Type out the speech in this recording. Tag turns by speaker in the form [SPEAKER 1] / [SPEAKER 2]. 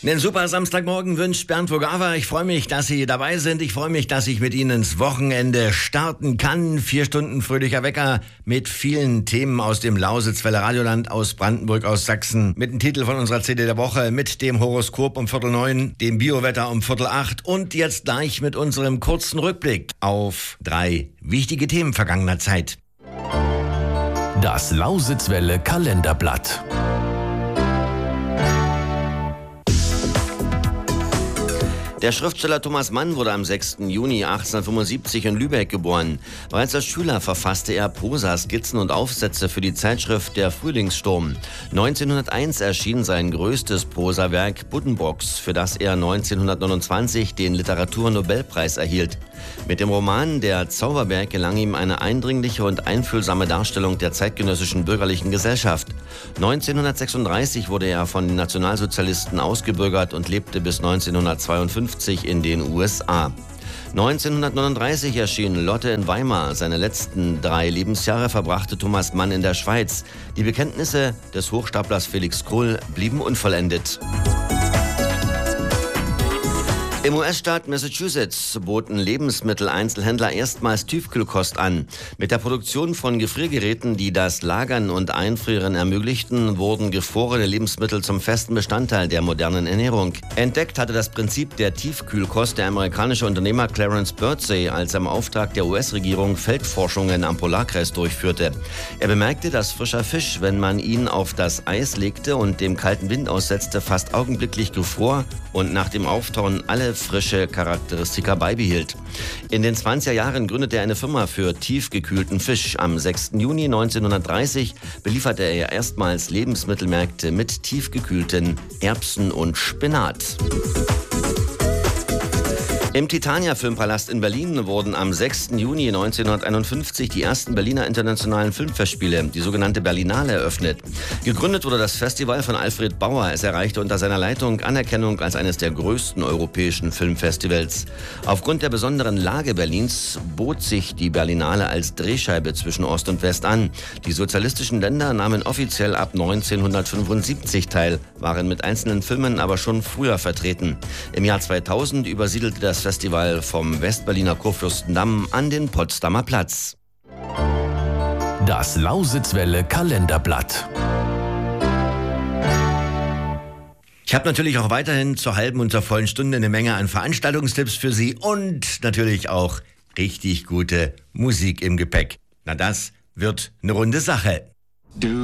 [SPEAKER 1] Den super Samstagmorgen wünscht Bernd Vogava. Ich freue mich, dass Sie dabei sind. Ich freue mich, dass ich mit Ihnen ins Wochenende starten kann. 4 Stunden fröhlicher Wecker mit vielen Themen aus dem Lausitzwelle Radioland, aus Brandenburg, aus Sachsen. Mit dem Titel von unserer CD der Woche, mit dem Horoskop um 7:45, dem Biowetter um 7:45 und jetzt gleich mit unserem kurzen Rückblick auf 3 wichtige Themen vergangener Zeit.
[SPEAKER 2] Das Lausitzwelle Kalenderblatt.
[SPEAKER 1] Der Schriftsteller Thomas Mann wurde am 6. Juni 1875 in Lübeck geboren. Bereits als Schüler verfasste er Prosa, Skizzen und Aufsätze für die Zeitschrift Der Frühlingssturm. 1901 erschien sein größtes Prosawerk Buddenbrooks, für das er 1929 den Literaturnobelpreis erhielt. Mit dem Roman Der Zauberberg gelang ihm eine eindringliche und einfühlsame Darstellung der zeitgenössischen bürgerlichen Gesellschaft. 1936 wurde er von den Nationalsozialisten ausgebürgert und lebte bis 1952 in den USA. 1939 erschien Lotte in Weimar. Seine letzten 3 Lebensjahre verbrachte Thomas Mann in der Schweiz. Die Bekenntnisse des Hochstaplers Felix Krull blieben unvollendet. Im US-Staat Massachusetts boten Lebensmitteleinzelhändler erstmals Tiefkühlkost an. Mit der Produktion von Gefriergeräten, die das Lagern und Einfrieren ermöglichten, wurden gefrorene Lebensmittel zum festen Bestandteil der modernen Ernährung. Entdeckt hatte das Prinzip der Tiefkühlkost der amerikanische Unternehmer Clarence Birdsey, als er im Auftrag der US-Regierung Feldforschungen am Polarkreis durchführte. Er bemerkte, dass frischer Fisch, wenn man ihn auf das Eis legte und dem kalten Wind aussetzte, fast augenblicklich gefror und nach dem Auftauen alle frische Charakteristika beibehielt. In den 20er Jahren gründete er eine Firma für tiefgekühlten Fisch. Am 6. Juni 1930 belieferte er erstmals Lebensmittelmärkte mit tiefgekühlten Erbsen und Spinat. Im Titania-Filmpalast in Berlin wurden am 6. Juni 1951 die ersten Berliner internationalen Filmfestspiele, die sogenannte Berlinale, eröffnet. Gegründet wurde das Festival von Alfred Bauer. Es erreichte unter seiner Leitung Anerkennung als eines der größten europäischen Filmfestivals. Aufgrund der besonderen Lage Berlins bot sich die Berlinale als Drehscheibe zwischen Ost und West an. Die sozialistischen Länder nahmen offiziell ab 1975 teil, waren mit einzelnen Filmen aber schon früher vertreten. Im Jahr 2000 übersiedelte das Festival vom Westberliner Kurfürstendamm an den Potsdamer Platz.
[SPEAKER 2] Das Lausitzwelle Kalenderblatt.
[SPEAKER 1] Ich habe natürlich auch weiterhin zur halben und zur vollen Stunde eine Menge an Veranstaltungstipps für Sie und natürlich auch richtig gute Musik im Gepäck. Na, das wird eine runde Sache.